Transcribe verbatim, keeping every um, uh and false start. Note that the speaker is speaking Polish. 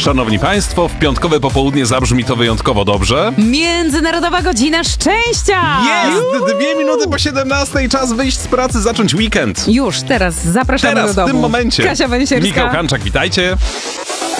Szanowni Państwo, w piątkowe popołudnie zabrzmi to wyjątkowo dobrze. Międzynarodowa Godzina Szczęścia! Jest! Dwie minuty po siedemnastej, czas wyjść z pracy, zacząć weekend. Już, teraz zapraszamy Teraz, do domu. w tym momencie. Kasia Węsierska. Michał Kanczak, witajcie.